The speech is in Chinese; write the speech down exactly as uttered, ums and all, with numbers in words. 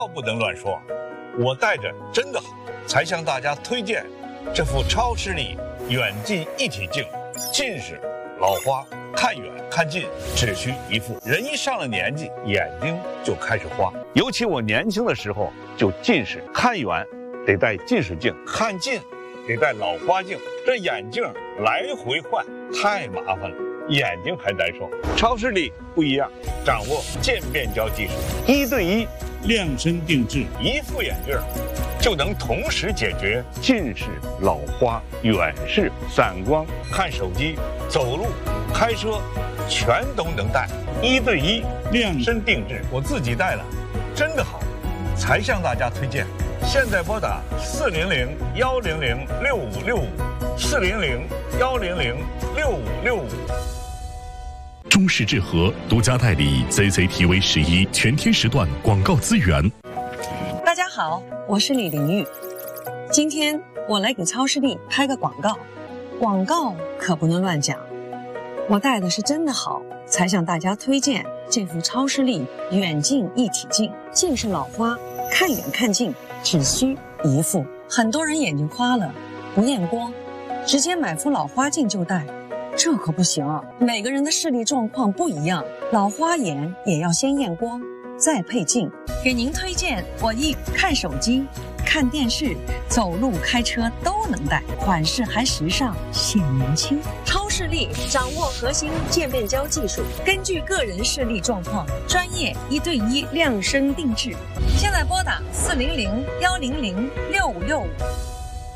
不能乱说，我戴着真的好，才向大家推荐这副超视力远近一体镜。近视、老花，看远看近只需一副。人一上了年纪，眼睛就开始花。尤其我年轻的时候就近视，看远得戴近视镜，看近得戴老花镜，这眼镜来回换太麻烦了，眼睛还难受。超视力不一样，掌握渐变焦技术，一对一量身定制， 一副眼镜就能同时解决近视、老花、远视、散光、看手机、走路、开车，全都能戴，一对一量身定制。我自己戴了，真的好，才向大家推荐。现在拨打四零零幺零零六五六五，四零零幺零零六五六五。 中视智和独家代理 C C T V 十一全天时段广告资源。 大家好，我是李玲玉，今天我来给超视力拍个广告，广告可不能乱讲。我戴的是真的好，才向大家推荐这副超视力远近一体镜。近视老花，看远看近只需一副。很多人眼睛花了不验光，直接买副老花镜就戴，这可不行啊！每个人的视力状况不一样，老花眼也要先验光，再配镜。给您推荐我一看手机、看电视、走路、开车都能戴，款式还时尚，显年轻。超视力掌握核心渐变焦技术，根据个人视力状况，专业一对一量身定制。现在拨打四零零幺零零六五六五。